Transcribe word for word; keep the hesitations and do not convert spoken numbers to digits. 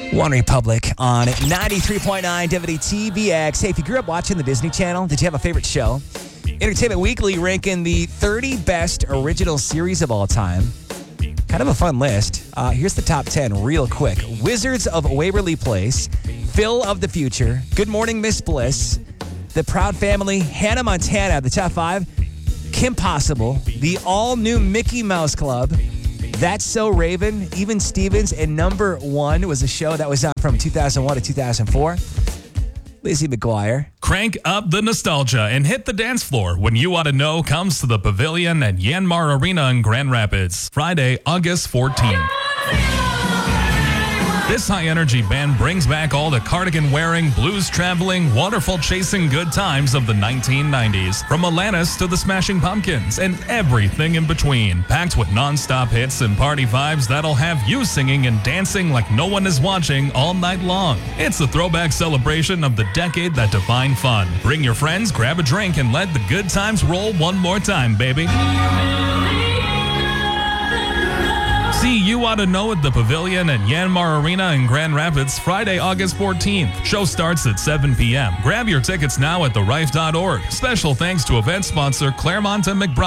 One Republic on ninety-three point nine W T B X. Hey, if you grew up watching the Disney Channel, did you have a favorite show? Entertainment Weekly ranking the thirty best original series of all time. Kind of a fun list. Uh, here's the top ten real quick. Wizards of Waverly Place, Phil of the Future, Good Morning Miss Bliss, The Proud Family, Hannah Montana. The top five, Kim Possible, the all-new Mickey Mouse Club, That's So Raven, Even Stevens, and number one was a show that was on from two thousand one to two thousand four. Lizzie McGuire. Crank up the nostalgia and hit the dance floor when You Ought to Know comes to the Pavilion at Yanmar Arena in Grand Rapids, Friday, August fourteenth. This high-energy band brings back all the cardigan-wearing, blues-traveling, waterfall-chasing good times of the nineteen nineties. From Alanis to the Smashing Pumpkins and everything in between. Packed with non-stop hits and party vibes that'll have you singing and dancing like no one is watching all night long. It's the throwback celebration of the decade that defined fun. Bring your friends, grab a drink, and let the good times roll one more time, baby. See You Ought to Know at the Pavilion at Yanmar Arena in Grand Rapids, Friday, August fourteenth. Show starts at seven p.m. Grab your tickets now at the rife dot org. Special thanks to event sponsor Claremont and McBride.